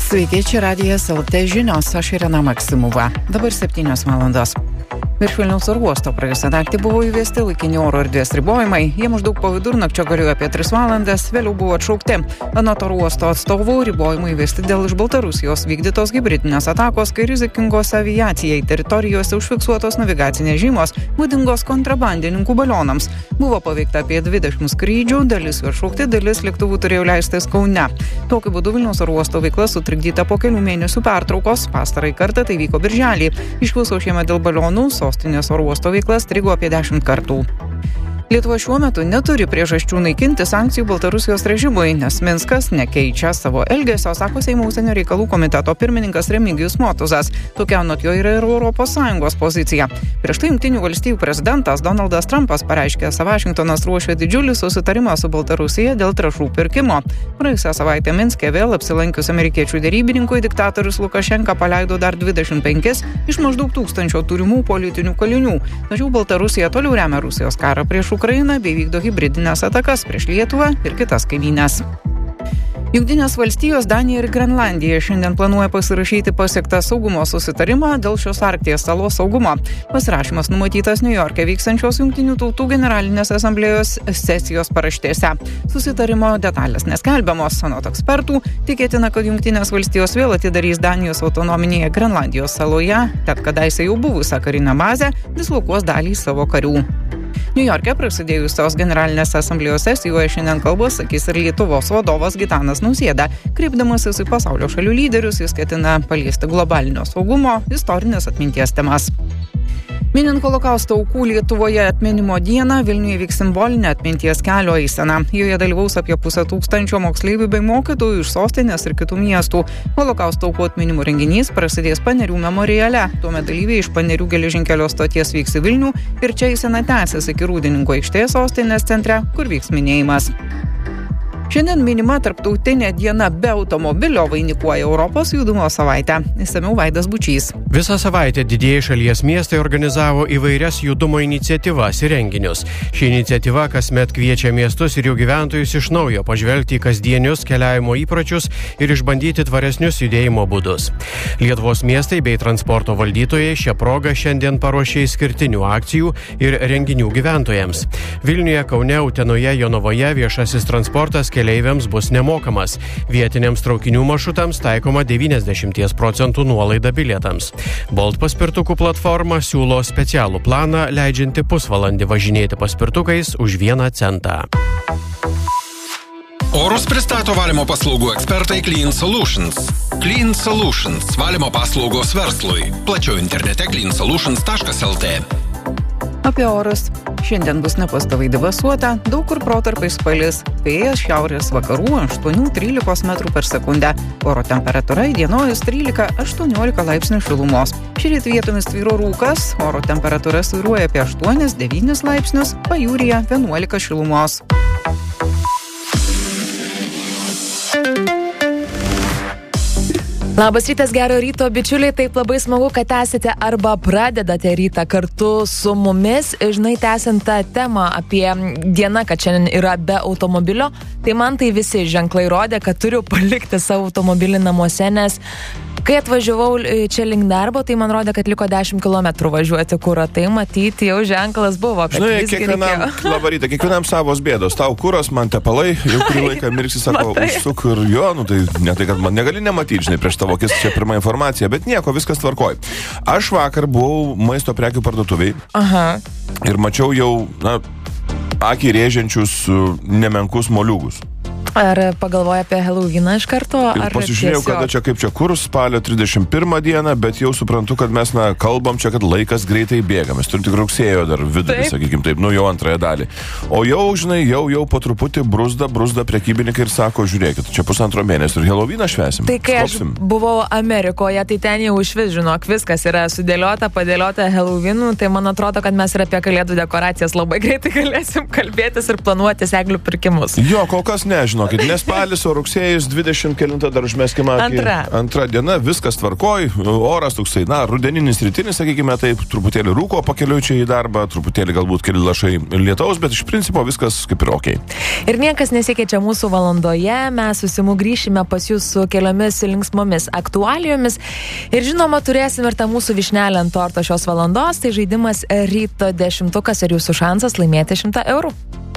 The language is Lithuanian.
Sveiki, čia Radijas LT žinios, aš Irena Maksimova. Dabar 7 valandos. Virš Vilniaus oro uosto praėjusią naktį buvo įvesti laikini oro erdvės ribojimai. Jie maždaug po vidurnakčio galėjo apie 3 valandas, vėliau buvo atšaukti. Anot oro uosto atstovų ribojimai įvesti dėl iš Baltarusijos vykdytos hibridinės atakos, kai rizikingos aviacijai teritorijose užfiksuotos navigacinės žymos, būdingos kontrabandininkų balionams. Buvo paveikta apie 20 skrydžių, dalis jų atšaukti, dalis lėktuvų turėjo leistis Kaune. Tokiu būdu Vilniaus oro uosto veikla sutrikdyta po kelių mėnesių pertraukos. Pastarąjį kartą tai vyko birželį. Iš viso šiemet dėl balionų sostinės oro uosto veikla strigo apie 10 kartų. Lietuva šiuo metu neturi priežasčių naikinti sankcijų Baltarusijos režimui, nes Minskas nekeičia savo elgesio, sako Seimo užsienio reikalų komiteto pirmininkas Remigijus Motuzas. Tokia anot jo yra ir ES pozicija. Prieš tai Jungtinių valstijų prezidentas Donaldas Trumpas pareiškė, kad Vašingtonas ruošia didžiulį susitarimą su Baltarusija dėl trąšų pirkimo. Praėjusią savaitę Minske vėl apsilankius amerikiečių derybininkui diktatorius Lukašenka paleido dar 25 iš maždaug 1000 turimų politinių kalinių. Tačiau Baltarusija toliau remia Rusijos karą prieš Ukrainą bei vykdo hibridinės atakas prieš Lietuvą ir kitas kaimynes. Jungtinės valstijos, Danija ir Grenlandija šiandien planuoja pasirašyti pasiektą saugumo susitarimą dėl šios Arkties salos saugumo. Pasirašymas numatytas Niujorke vykstančios Jungtinių tautų generalinės asamblėjos sesijos paraštėse. Susitarimo detalės neskelbiamos, anot ekspertų, tikėtina, kad Jungtinės valstijos vėl atidarys Danijos autonominėje Grenlandijos saloje, tad kadaise jau buvusią karinę bazę, dislokuos dalį savo karių. Niujorke prasidėjusios generalinės asamblėjos sesijoje šiandien kalbos sakys ir Lietuvos vadovas Gitanas Nausėda. Kreipdamasis į pasaulio šalių lyderius, jis ketina paliesti globalinio saugumo, istorinės atminties temas. Minint Holokausto aukų Lietuvoje atminimo dieną, Vilniuje vyks simbolinė atminties kelio eisena. Joje dalyvaus apie 500 moksleivių bei mokytojų iš sostinės ir kitų miestų. Holokausto aukų atminimo renginys prasidės Panerių memoriale. Tuomet dalyviai iš Panerių geležinkelio stoties vyks į Vilnių ir čia eisena tęsis iki Rūdininkų aikštės sostinės centre, kur vyks minėjimas. Šiandien minima tarptautinė diena be automobilio vainikuoja Europos judumo savaitę. Išsamiau Vaidas Bučys. Visą savaitę didieji šalies miestai organizavo įvairias judumo iniciatyvas ir renginius. Ši iniciatyva kasmet kviečia miestus ir jų gyventojus iš naujo pažvelgti į kasdienius keliavimo įpročius ir išbandyti tvaresnius judėjimo būdus. Lietuvos miestai bei transporto valdytojai šią progą šiandien paruošė išskirtinių akcijų ir renginių gyventojams. Vilniuje, Kaune, Utenoje, Jonavoje viešasis transportas keleiviams bus nemokamas. Vietiniams traukinių maršrutams taikoma 90% nuolaida bilietams. Bolt paspirtukų platforma siūlo specialų planą, leidžiantį pusvalandį važinėti paspirtukais už 1 centą. Orus pristato valymo paslaugų ekspertai Clean Solutions. Clean Solutions – valymo paslaugos verslui. Plačiau internete cleansolutions.lt. Apie orus. Šiandien bus nepastoviai debesuota, daug kur protarpiais palis, vėjas šiaurės vakarų 8-13 metrų per sekundę. Oro temperatūra įdienojus 13-18 laipsnių šilumos. Šįryt vietomis tvyro rūkas, oro temperatūra svyruoja apie 8-9 laipsnius, pajūryje 11 šilumos. Labas rytas, gero ryto, bičiuliai, taip labai smagu, kad esate arba pradedate rytą kartu su mumis. Žinai, tęsiant tą temą apie dieną, kad šiandien yra be automobilio, tai man tai visi ženklai rodė, kad turiu palikti savo automobilį namuose, nes kai atvažiavau čia link darbo, tai man rodė, kad liko 10 km važiuoti kurą, tai matyti jau ženklas buvo. Žinai, kiekvienam savos bėdos. Tau kuras, man tepalai, jau kurį laiką mirksi, sako, užsuk ir jo, tai ne tai, kad man negali nematyti, žinai, prieš tavo akis čia pirma informacija, bet nieko, viskas tvarkoj. Aš vakar buvau maisto prekių parduotuviai. Aha. Ir mačiau jau, akį rėžiančius nemenkus moliūgus. Ar pagalvoja apie Halloweeną iš karto? Ir pasižiūrėjau, kada čia kaip čia kur spalio 31 dieną, bet jau suprantu, kad mes kalbam čia, kad laikas greitai bėga. Mes turim tik rugsėjo dar vidurį, sakykim taip, jau antrąją dalį. O jau, žinai, jau po truputį bruzda prekybininkai ir sako, žiūrėkit, čia 1,5 mėnesio ir Halloweeną švęsim. Tai kai aš buvau Amerikoje, tai ten jau išvis, žinok, viskas yra sudėliota, padėliota Halloweenų, tai man atrodo, kad mes ir apie kalėdų dekoracijas labai greitai galėsim kalbėtis ir planuotis eglių pirkimus. Jo, kol kas nežinau. žinokit, ne spalis, o rugsėjus 20 kelinta, dar užmeskime akį. Antra diena, viskas tvarkoj, oras toksai, rudeninis, rytinis, sakykime, taip, truputėlį rūko pakeliui čia į darbą, truputėlį galbūt keli lašai lietaus, bet iš principo viskas kaip ir okei. Ir niekas nesikeičia mūsų valandoje, mes susimu grįšime pas jūs su keliomis linksmomis aktualijomis ir žinoma, turėsim ir tą mūsų vyšnelę ant torto šios valandos, tai žaidimas ryto 10 ir jūsų šansas laimėti 100 eurų.